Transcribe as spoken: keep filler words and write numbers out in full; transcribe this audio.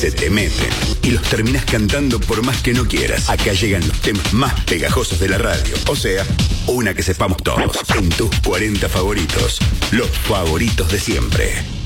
se te meten y los terminás cantando por más que no quieras. Acá llegan los temas más pegajosos de la radio. O sea, una que sepamos todos. En tus cuarenta favoritos, los favoritos de siempre.